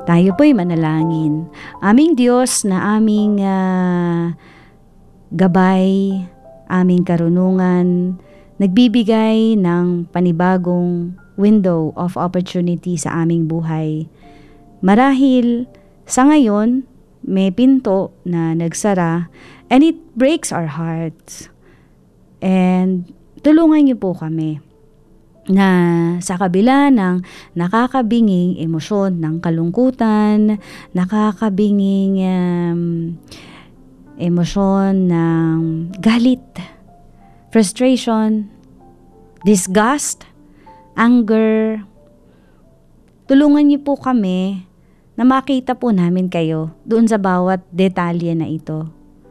Tayo po'y manalangin. Aming Diyos na aming gabay, aming karunungan, nagbibigay ng panibagong window of opportunity sa aming buhay. Marahil sa ngayon, may pinto na nagsara and it breaks our hearts. And tulungan niyo po kami na sa kabila ng nakakabinging emosyon ng kalungkutan, nakakabinging emosyon ng galit, frustration, disgust, anger, tulungan niyo po kami na makita po namin kayo doon sa bawat detalye na ito.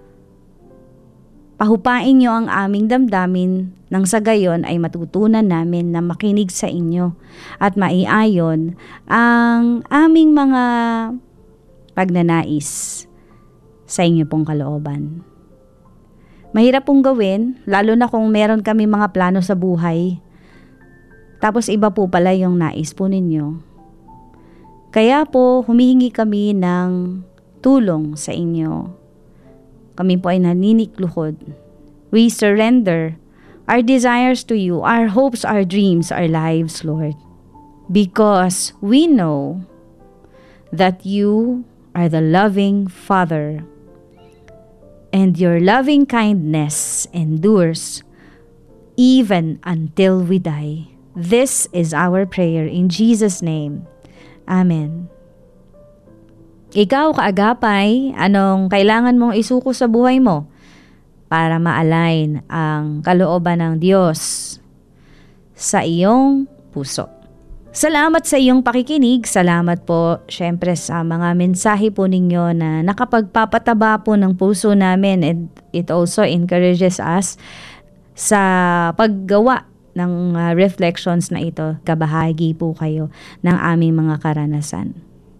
Pahupain niyo ang aming damdamin nang sa gayon ay matutunan namin na makinig sa inyo at maiayon ang aming mga pagnanais sa inyo pong kalooban. Mahirap pong gawin, lalo na kung meron kami mga plano sa buhay. Tapos iba po pala yung nais po ninyo. Kaya po humihingi kami ng tulong sa inyo. Kami po ay naninikluhod. We surrender our desires to you, our hopes, our dreams, our lives, Lord. Because we know that you are the loving Father, and your loving kindness endures even until we die. This is our prayer in Jesus' name. Amen. Ikaw, kaagapay, anong kailangan mong isuko sa buhay mo para ma-align ang kalooban ng Diyos sa iyong puso? Salamat sa iyong pakikinig. Salamat po syempre sa mga mensahe po ninyo na nakapagpapataba po ng puso namin, and it also encourages us sa paggawa ng reflections na ito. Kabahagi po kayo ng aming mga karanasan.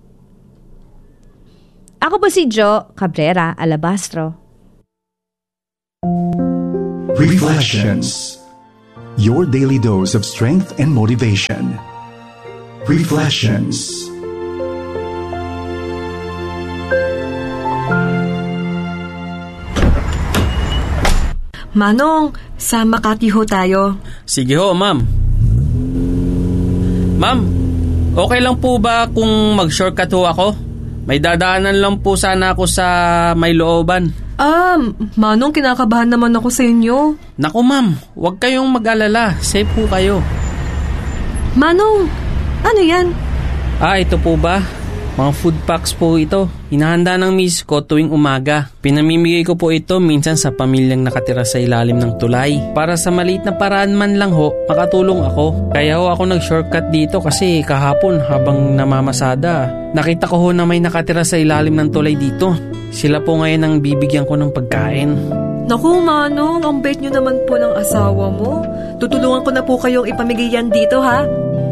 Ako po si Jo Cabrera Alabastro. Reflections. Your daily dose of strength and motivation. Reflections. Manong, sa Makati ho tayo. Sige ho, ma'am. Ma'am, okay lang po ba kung mag-shortcut ho ako? May dadaanan lang po sana ako sa may looban. Manong, kinakabahan naman ako sa inyo. Naku ma'am, huwag kayong mag-alala. Safe po kayo. Manong, ano yan? Ito po ba? Mga food packs po ito. Hinahanda ng miss ko tuwing umaga. Pinamimigay ko po ito minsan sa pamilyang nakatira sa ilalim ng tulay. Para sa maliit na paraan man lang ho, makatulong ako. Kaya ho ako nag-shortcut dito kasi kahapon habang namamasada, nakita ko ho na may nakatira sa ilalim ng tulay dito. Sila po ngayon ang bibigyan ko ng pagkain. Naku, Manong, ang bait nyo naman po ng asawa mo. Tutulungan ko na po kayong ipamigay yan dito, ha?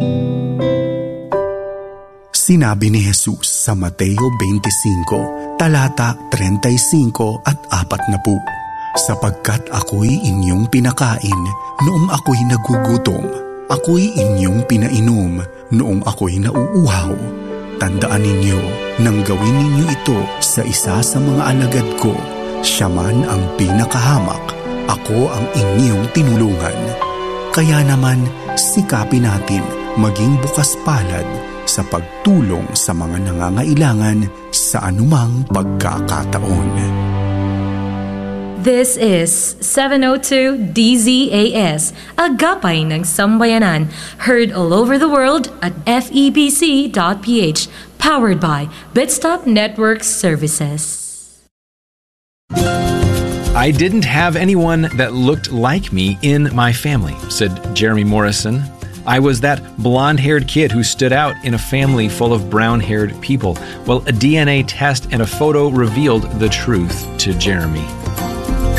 Sinabi ni Jesus sa Mateo 25, talata 35 at 40, sapagkat ako'y inyong pinakain noong ako'y nagugutom, ako'y inyong pinainom noong ako'y nauuhaw. Tandaan ninyo, nang gawin ninyo ito sa isa sa mga alagad ko, siya man ang pinakahamak, ako ang inyong tinulungan. Kaya naman, sikapin natin maging bukas palad sa pagtulong sa mga nangangailangan sa anumang pagkakataon. This is 702 DZAS, Agapay ng Sambayanan, heard all over the world at febc.ph, powered by Bitstop Network Services. I didn't have anyone that looked like me in my family, said Jeremy Morrison. I was that blonde-haired kid who stood out in a family full of brown-haired people. Well, a DNA test and a photo revealed the truth to Jeremy.